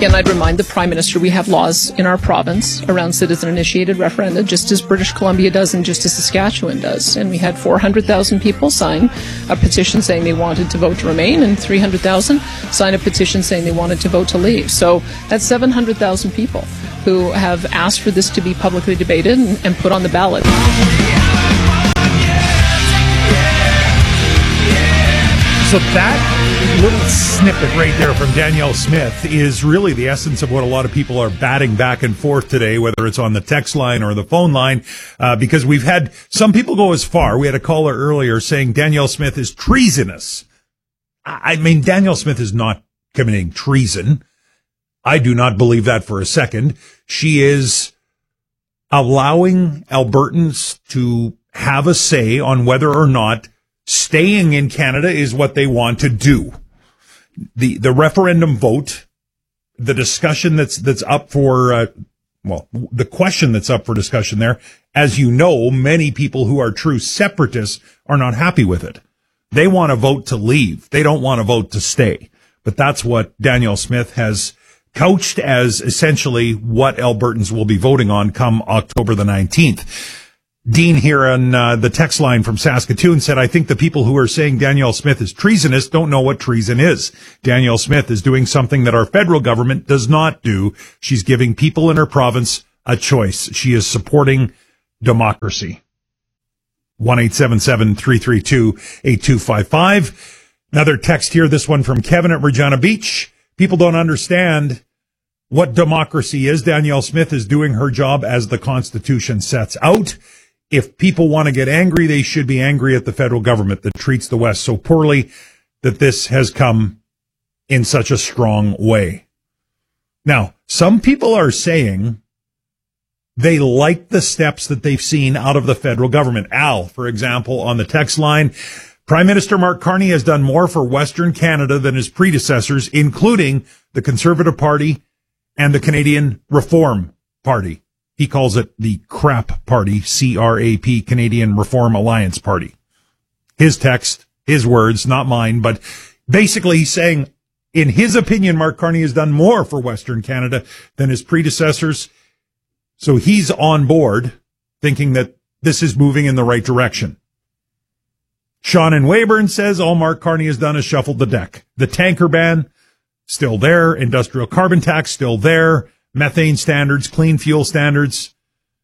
again, I'd remind the Prime Minister we have laws in our province around citizen-initiated referenda, just as British Columbia does and just as Saskatchewan does. And we had 400,000 people sign a petition saying they wanted to vote to remain, and 300,000 sign a petition saying they wanted to vote to leave. So that's 700,000 people who have asked for this to be publicly debated and put on the ballot. So that little snippet right there from Danielle Smith is really the essence of what a lot of people are batting back and forth today, whether it's on the text line or the phone line, because we've had some people go as far. We had a caller earlier saying Danielle Smith is treasonous. I mean, Danielle Smith is not committing treason. I do not believe that for a second. She is allowing Albertans to have a say on whether or not staying in Canada is what they want to do. The referendum vote, the discussion that's up for, the question that's up for discussion there, as you know, many people who are true separatists are not happy with it. They want to vote to leave. They don't want to vote to stay. But that's what Danielle Smith has couched as essentially what Albertans will be voting on come October the 19th. Dean here on the text line from Saskatoon said, I think the people who are saying Danielle Smith is treasonous don't know what treason is. Danielle Smith is doing something that our federal government does not do. She's giving people in her province a choice. She is supporting democracy. 1-877-332-8255. Another text here, this one from Kevin at Regina Beach. People don't understand what democracy is. Danielle Smith is doing her job as the Constitution sets out. If people want to get angry, they should be angry at the federal government that treats the West so poorly, that this has come in such a strong way. Now, some people are saying they like the steps that they've seen out of the federal government. Al, for example, on the text line, Prime Minister Mark Carney has done more for Western Canada than his predecessors, including the Conservative Party and the Canadian Reform Party. He calls it the CRAP Party, C-R-A-P, Canadian Reform Alliance Party. His text, his words, not mine, but basically he's saying, in his opinion, Mark Carney has done more for Western Canada than his predecessors. So he's on board, thinking that this is moving in the right direction. Sean in Weyburn says all Mark Carney has done is shuffled the deck. The tanker ban, still there. Industrial carbon tax, still there. Methane standards, clean fuel standards.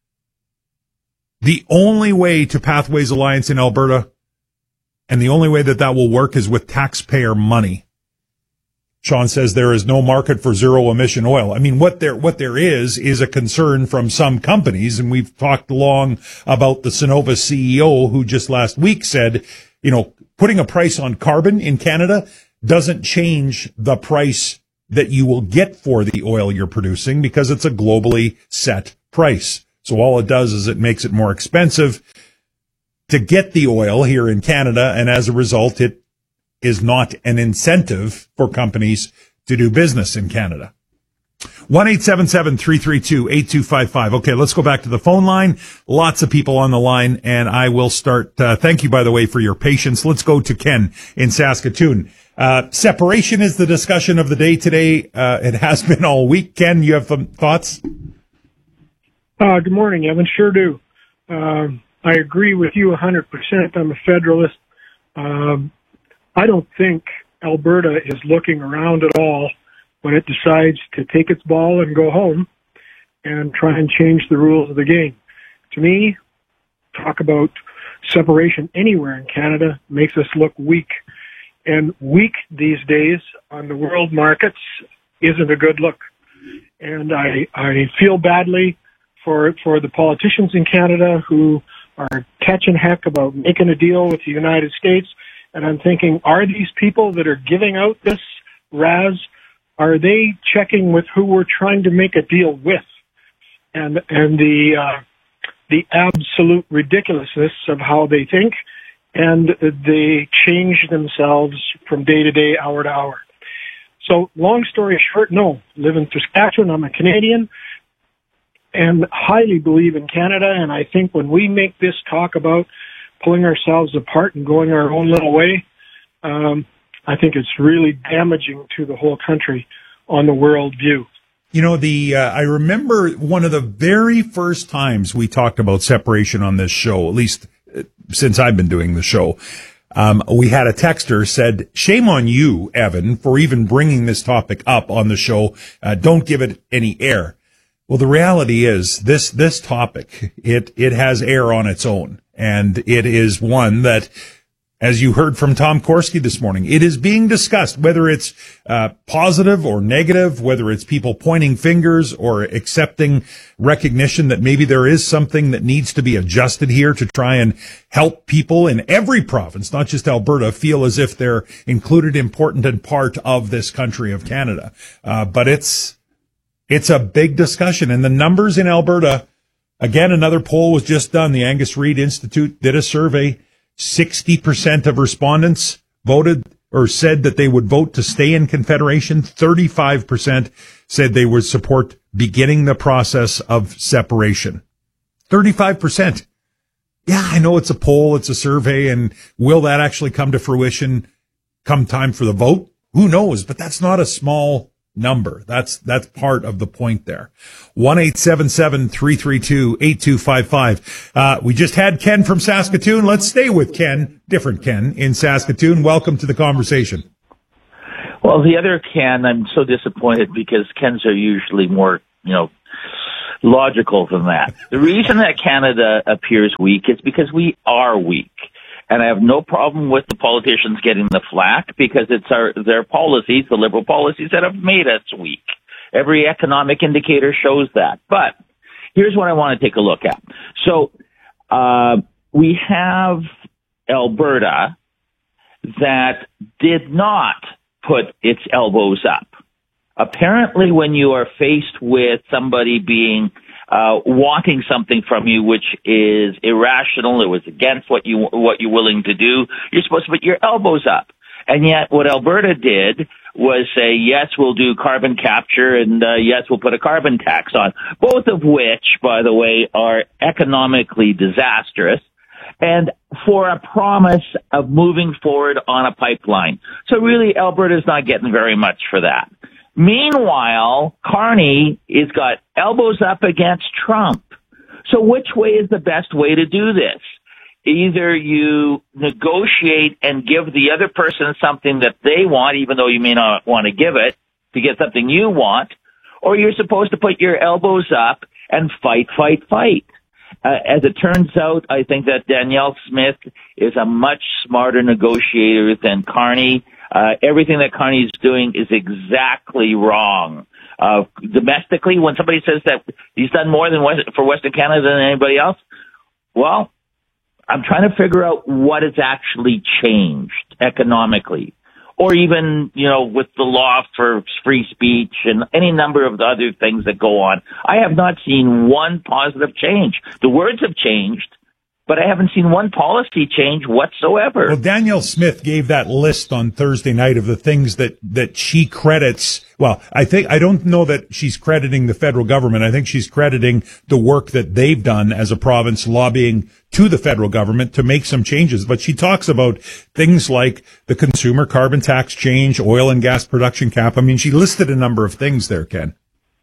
The only way to Pathways Alliance in Alberta, and the only way that that will work, is with taxpayer money. Sean says there is no market for zero emission oil. I mean, what there is a concern from some companies, and we've talked long about the Cenovus CEO who just last week said, putting a price on carbon in Canada doesn't change the price that you will get for the oil you're producing, because it's a globally set price. So all it does is it makes it more expensive to get the oil here in Canada, and as a result, it is not an incentive for companies to do business in Canada. 1-877-332-8255. Okay, let's go back to the phone line. Lots of people on the line, and I will start. Thank you, by the way, for your patience. Let's go to Ken in Saskatoon. Separation is the discussion of the day today. It has been all week. Ken, you have some thoughts? Good morning, Evan. Sure do. I agree with you 100%. I'm a federalist. I don't think Alberta is looking around at all when it decides to take its ball and go home and try and change the rules of the game. To me, talk about separation anywhere in Canada makes us look weak. And weak these days on the world markets isn't a good look. And I feel badly for the politicians in Canada who are catching heck about making a deal with the United States. And I'm thinking, are these people that are giving out this RAS, are they checking with who we're trying to make a deal with? And the absolute ridiculousness of how they think, and they change themselves from day to day, hour to hour. So long story short, no. Live in Saskatchewan. I'm a Canadian and highly believe in Canada. And I think when we make this talk about pulling ourselves apart and going our own little way, I think it's really damaging to the whole country. on the world view. You know, I remember one of the very first times we talked about separation on this show, at least since I've been doing the show. We had a texter said, shame on you, Evan, for even bringing this topic up on the show. Don't give it any air. Well, the reality is this topic, it has air on its own. And it is one that, as you heard from Tom Korski this morning, it is being discussed, whether it's positive or negative, whether it's people pointing fingers or accepting recognition that maybe there is something that needs to be adjusted here to try and help people in every province, not just Alberta, feel as if they're included, important, and part of this country of Canada. But it's a big discussion. And the numbers in Alberta, again, another poll was just done. The Angus Reid Institute did a survey. 60% of respondents voted or said that they would vote to stay in Confederation. 35% said they would support beginning the process of separation. 35%. Yeah, I know it's a poll, it's a survey, and will that actually come to fruition come time for the vote? Who knows? But that's not a small number. That's part of the point there. 1-877-332-8255. We just had Ken from Saskatoon. Let's stay with Ken, different Ken in Saskatoon. Welcome to the conversation. Well, the other Ken, I'm so disappointed because Kens are usually more, logical than that. The reason that Canada appears weak is because we are weak. And I have no problem with the politicians getting the flack because it's their policies, the Liberal policies, that have made us weak. Every economic indicator shows that. But here's what I want to take a look at. So we have Alberta that did not put its elbows up. Apparently, when you are faced with somebody being wanting something from you which is irrational, it was against what you're willing to do, you're supposed to put your elbows up. And yet what Alberta did was say, yes, we'll do carbon capture, and yes, we'll put a carbon tax on, both of which, by the way, are economically disastrous, and for a promise of moving forward on a pipeline. So really, Alberta's not getting very much for that. Meanwhile, Carney has got elbows up against Trump. So which way is the best way to do this? Either you negotiate and give the other person something that they want, even though you may not want to give it, to get something you want, or you're supposed to put your elbows up and fight. As it turns out, I think that Danielle Smith is a much smarter negotiator than Carney. Everything that Carney's doing is exactly wrong. Domestically, when somebody says that he's done more for Western Canada than anybody else, well, I'm trying to figure out what has actually changed economically. Or even, with the law for free speech and any number of the other things that go on. I have not seen one positive change. The words have changed, but I haven't seen one policy change whatsoever. Well, Danielle Smith gave that list on Thursday night of the things that she credits. Well, I don't know that she's crediting the federal government. I think she's crediting the work that they've done as a province lobbying to the federal government to make some changes. But she talks about things like the consumer carbon tax change, oil and gas production cap. I mean, she listed a number of things there, Ken.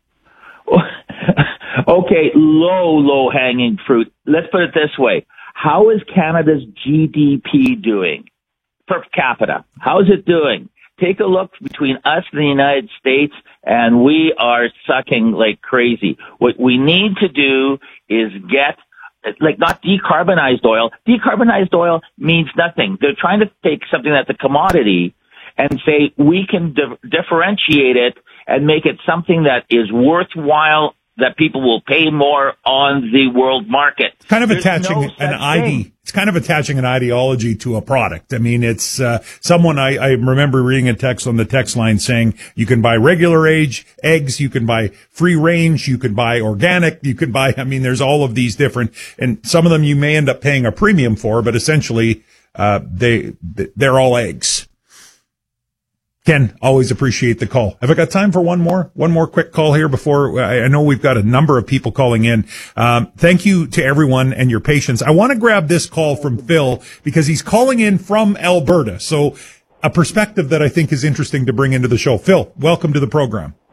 Okay, low hanging fruit. Let's put it this way. How is Canada's GDP doing per capita? How is it doing? Take a look between us and the United States, and we are sucking like crazy. What we need to do is get, not decarbonized oil. Decarbonized oil means nothing. They're trying to take something that's a commodity and say we can differentiate it and make it something that is worthwhile, that people will pay more on the world market. Kind of attaching It's kind of attaching an ideology to a product. I mean, it's someone I remember reading a text on the text line saying you can buy regular eggs, you can buy free range, you can buy organic, you can buy. I mean, there's all of these different, and some of them you may end up paying a premium for, but essentially they're all eggs. Ken, always appreciate the call. Have I got time for one more quick call here before I know we've got a number of people calling in. Thank you to everyone and your patience. I want to grab this call from Phil because he's calling in from Alberta. So a perspective that I think is interesting to bring into the show. Phil, welcome to the program.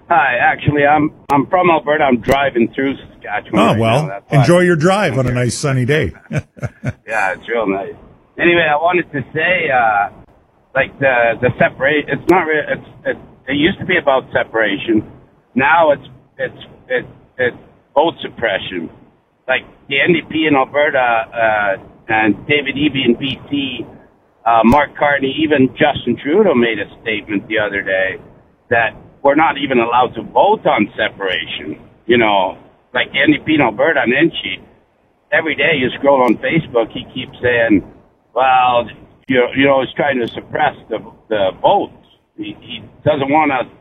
Hi, actually, I'm from Alberta. I'm driving through Saskatchewan. Oh, well, now. enjoy your drive on a nice sunny day. Yeah, it's real nice. Anyway, I wanted to say, like the separate. It's not really. It used to be about separation. Now it's vote suppression. Like the NDP in Alberta and David Eby in BC, Mark Carney, even Justin Trudeau made a statement the other day that we're not even allowed to vote on separation. You know, like the NDP in Alberta and Enchi, every day you scroll on Facebook, he keeps saying, well, you know, he's trying to suppress the votes. He doesn't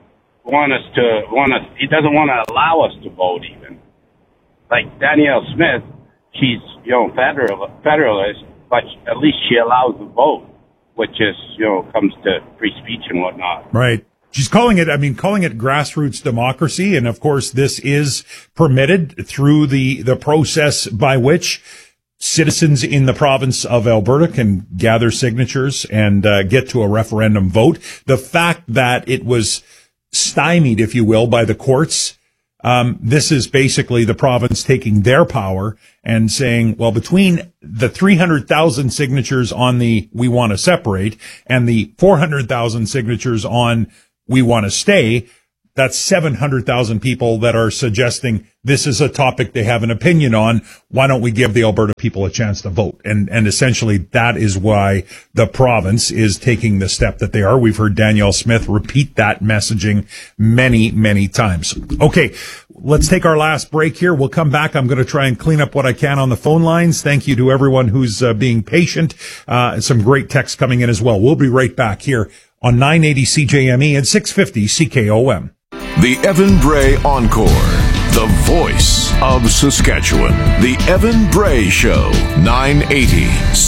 he doesn't want to allow us to vote even. Like Danielle Smith, she's, you know, federalist, but at least she allows the vote, which is, you know, comes to free speech and whatnot. Right. She's calling it grassroots democracy. And of course, this is permitted through the process by which citizens in the province of Alberta can gather signatures and get to a referendum vote. The fact that it was stymied, if you will, by the courts, this is basically the province taking their power and saying, well, between the 300,000 signatures on the we want to separate and the 400,000 signatures on we want to stay, that's 700,000 people that are suggesting this is a topic they have an opinion on. Why don't we give the Alberta people a chance to vote? And essentially that is why the province is taking the step that they are. We've heard Danielle Smith repeat that messaging many, many times. Okay, let's take our last break here. We'll come back. I'm going to try and clean up what I can on the phone lines. Thank you to everyone who's being patient. Some great texts coming in as well. We'll be right back here on 980 CJME and 650 CKOM. The Evan Bray Encore, the voice of Saskatchewan. The Evan Bray Show, 980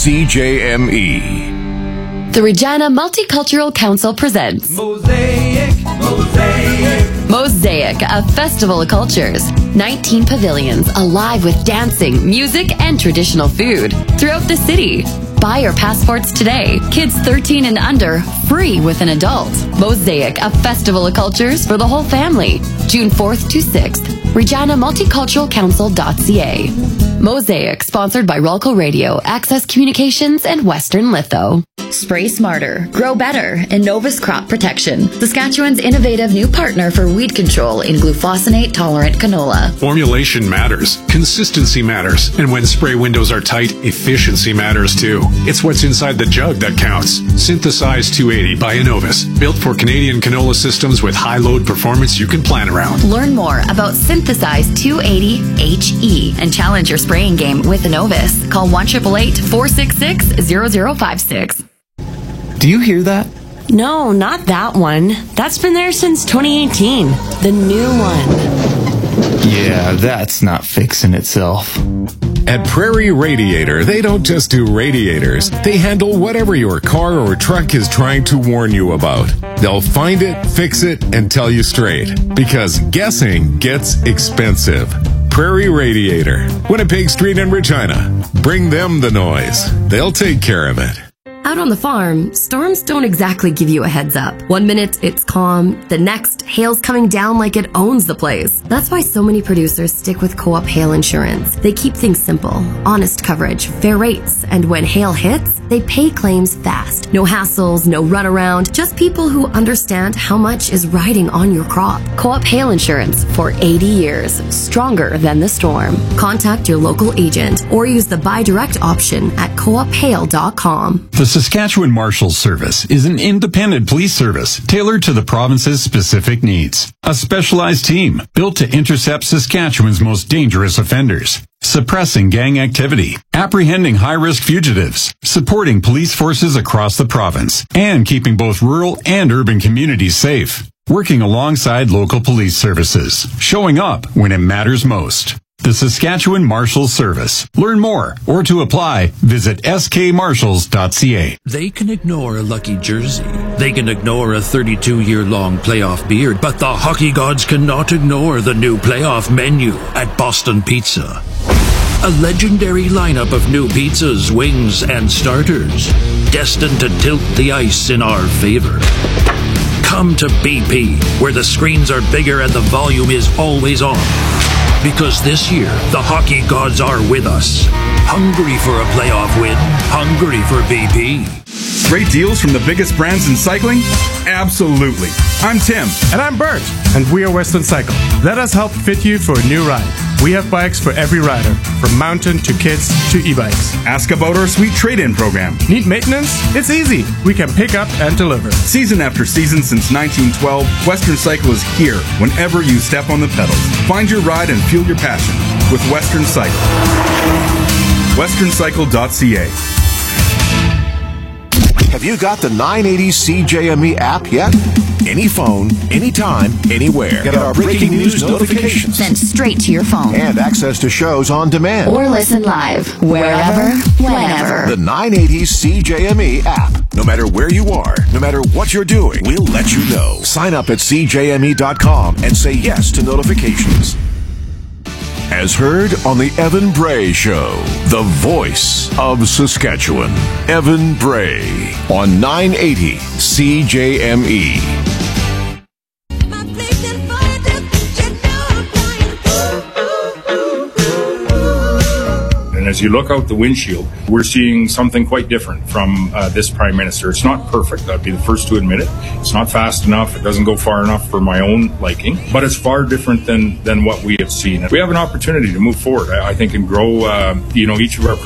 CJME. The Regina Multicultural Council presents Mosaic, a festival of cultures. 19 pavilions alive with dancing, music, and traditional food throughout the city. Buy your passports today. Kids 13 and under, free with an adult. Mosaic, a festival of cultures for the whole family. June 4th to 6th. ReginaMulticulturalCouncil.ca. Mosaic, sponsored by Rolco Radio, Access Communications, and Western Litho. Spray smarter, grow better, Innovus Crop Protection. Saskatchewan's innovative new partner for weed control in glufosinate-tolerant canola. Formulation matters. Consistency matters. And when spray windows are tight, efficiency matters too. It's what's inside the jug that counts. Synthesize 280 by Innovus. Built for Canadian canola systems with high load performance you can plan around. Learn more about Synthesize 280 HE and challenge your spraying game with Innovus. Call 1-888-466-0056. Do you hear that? No, not that one. That's been there since 2018. The new one. Yeah, that's not fixing itself. At Prairie Radiator, they don't just do radiators. They handle whatever your car or truck is trying to warn you about. They'll find it, fix it, and tell you straight. Because guessing gets expensive. Prairie Radiator, Winnipeg Street in Regina. Bring them the noise. They'll take care of it. Out on the farm, storms don't exactly give you a heads up. 1 minute, it's calm. The next, hail's coming down like it owns the place. That's why so many producers stick with Co-op Hail Insurance. They keep things simple, honest coverage, fair rates, and when hail hits, they pay claims fast. No hassles, no runaround, just people who understand how much is riding on your crop. Co-op Hail Insurance for 80 years, stronger than the storm. Contact your local agent or use the buy direct option at coophail.com. The Saskatchewan Marshals Service is an independent police service tailored to the province's specific needs. A specialized team built to intercept Saskatchewan's most dangerous offenders, suppressing gang activity, apprehending high-risk fugitives, supporting police forces across the province, and keeping both rural and urban communities safe. Working alongside local police services, showing up when it matters most. The Saskatchewan Marshals Service. Learn more or to apply, visit skmarshals.ca. They can ignore a lucky jersey. They can ignore a 32-year-long playoff beard, but the hockey gods cannot ignore the new playoff menu at Boston Pizza. A legendary lineup of new pizzas, wings, and starters, destined to tilt the ice in our favor. Come to BP, where the screens are bigger and the volume is always on. Because this year, the hockey gods are with us. Hungry for a playoff win? Hungry for BP. Great deals from the biggest brands in cycling? Absolutely. I'm Tim. And I'm Bert. And we are Western Cycle. Let us help fit you for a new ride. We have bikes for every rider, from mountain to kids to e-bikes. Ask about our sweet trade-in program. Need maintenance? It's easy. We can pick up and deliver. Season after season since 1912, Western Cycle is here whenever you step on the pedals. Find your ride and fuel your passion with Western Cycle. westerncycle.ca. Have you got the 980 CJME app yet? Any phone, anytime, anywhere. Get our breaking news notifications sent straight to your phone. And access to shows on demand. Or listen live, wherever, whenever. The 980 CJME app. No matter where you are, no matter what you're doing, we'll let you know. Sign up at CJME.com and say yes to notifications. As heard on the Evan Bray Show, the voice of Saskatchewan. Evan Bray on 980 CJME. And as you look out the windshield, we're seeing something quite different from this Prime Minister. It's not perfect. I'd be the first to admit it. It's not fast enough. It doesn't go far enough for my own liking. But it's far different than what we have seen. We have an opportunity to move forward, I think, and grow, each of our